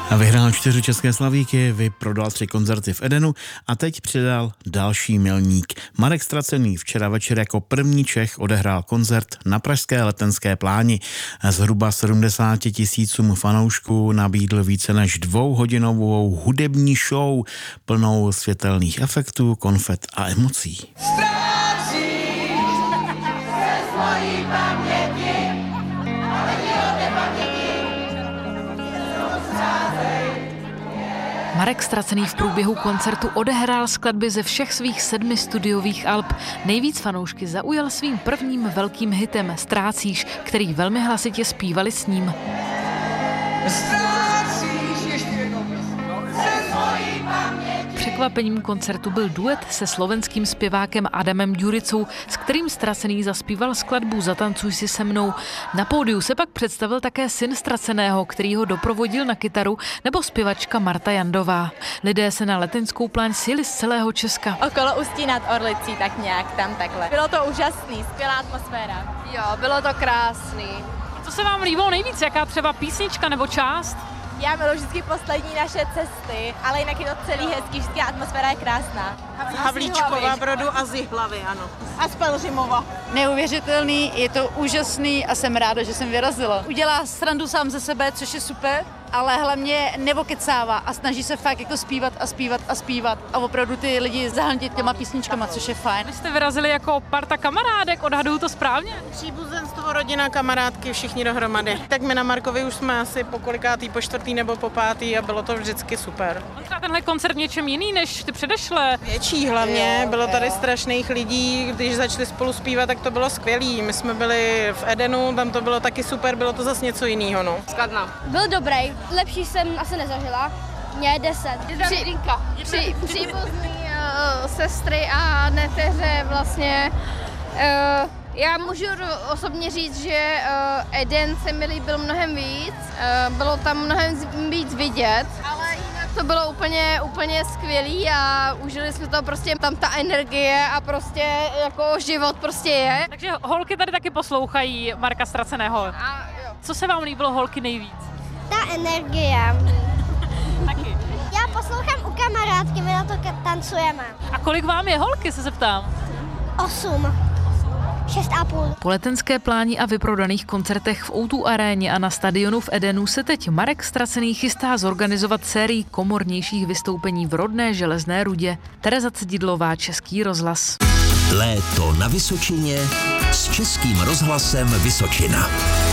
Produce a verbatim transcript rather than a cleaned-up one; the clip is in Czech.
Vyhrál čtyři české slavíky, vyprodal tři koncerty v Edenu a teď přidal další milník. Marek Stracený včera večer jako první Čech odehrál koncert na pražské Letenské pláni. Zhruba sedmdesáti tisícům fanoušků nabídl více než dvouhodinovou hudební show plnou světelných efektů, konfet a emocí. Marek Stracený v průběhu koncertu odehrál skladby ze všech svých sedmi studiových alb. Nejvíc fanoušky zaujal svým prvním velkým hitem Ztrácíš, který velmi hlasitě zpívali s ním. Překvapením koncertu byl duet se slovenským zpěvákem Adamem Ďuricou, s kterým Stracený zaspíval skladbu Zatancuj si se mnou. Na pódiu se pak představil také syn Straceného, který ho doprovodil na kytaru, nebo zpěvačka Marta Jandová. Lidé se na Letenskou pláň sjeli z celého Česka. Okolo Ústí nad Orlicí, tak nějak tam takhle. Bylo to úžasný, skvělá atmosféra. Jo, bylo to krásný. Co se vám líbilo nejvíc? Jaká třeba písnička nebo část? Já miluji vždycky poslední naše cesty, ale jinak je to celý hezký, vždycky atmosféra je krásná. Havlíčkova Brodu a z Jihlavy, ano. A z Pelhřimova. Neuvěřitelný, je to úžasný a jsem ráda, že jsem vyrazila. Udělá srandu sám ze sebe, což je super, ale hlavně nevokecává a snaží se fakt jako zpívat a zpívat a zpívat a opravdu ty lidi zahltit těma písničkama, což je fajn. Vy jste vyrazili jako parta kamarádek, odhaduju to správně? Příbuzenstvo, rodina, kamarádky, všichni dohromady. Tak my na Markovi už jsme asi po kolikátý, po čtvrtý nebo po pátý a bylo to vždycky super. On třeba tenhle koncert něčem jiný než ty předešlé. Větší hlavně, bylo tady strašných lidí, když začali spolu zpívat, tak to bylo skvělý. My jsme byli v Edenu, tam to bylo taky super, bylo to zase něco jiného, no. Skladná. Byl dobrý, lepší jsem asi nezažila. Mě je deset. Při, při, příbuzný uh, sestry a neteře vlastně. Uh, já můžu osobně říct, že uh, Eden se mi líbil mnohem víc, uh, bylo tam mnohem víc vidět, ale jinak to bylo úplně, úplně skvělý a užili jsme to prostě, tam ta energie a prostě jako život prostě je. Takže holky tady taky poslouchají Marka Straceného. A, jo. Co se vám líbilo holky nejvíc? Ta energie. Taky. Já poslouchám u kamarádky, my na to tancujeme. A kolik vám je holky, se zeptám? Osm. Šest a půl. Po Letenské pláni a vyprodaných koncertech v ó dva aréně a na stadionu v Edenu se teď Marek Stracený chystá zorganizovat sérii komornějších vystoupení v rodné Železné Rudě. Tereza Cedidlová, Český rozhlas. Léto na Vysočině s Českým rozhlasem Vysočina.